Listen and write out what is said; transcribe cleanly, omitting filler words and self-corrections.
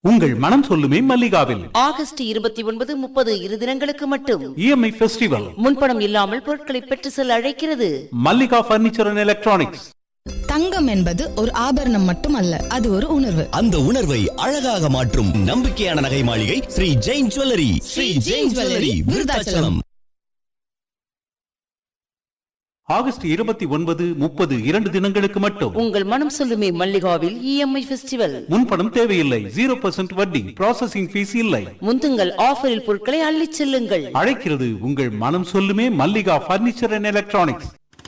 உங்கள் மனம் சொல்லுமே மல்லிகாவில் ஆகஸ்ட் 29, 30 இரு தினங்களுக்கு மட்டும் EMI ஃபெஸ்டிவல். முன்பணம் இல்லாமல் பொருட்களை பெற்று செல்ல அழைக்கிறது மல்லிகா பர்னிச்சர் அண்ட் எலக்ட்ரானிக்ஸ். தங்கம் என்பது ஒரு ஆபரணம் மட்டுமல்ல, அது ஒரு உணர்வு. அந்த உணர்வை அழகாக மாற்றும் நம்பிக்கையான நகை மாளிகை Sri Jain jewellery. Sri Jain jewellery, Virudhachalam. August 29, 30 இரண்டு தினங்களுக்கு மட்டும் உங்கள் மனம் சொல்லுமே மல்லிகாவில் EMI ஃபெஸ்டிவல். முன்பணம் தேவையில்லை, 0% வட்டி, ப்ராசஸிங் ஃபீஸ் இல்லை. முந்துங்கள், ஆஃபரில் பொருட்களை அள்ளிச் செல்லுங்கள். அழைக்கிறது உங்கள் மனம் சொல்லுமே மல்லிகா பர்னிச்சர் அண்ட் எலக்ட்ரானிக்ஸ்.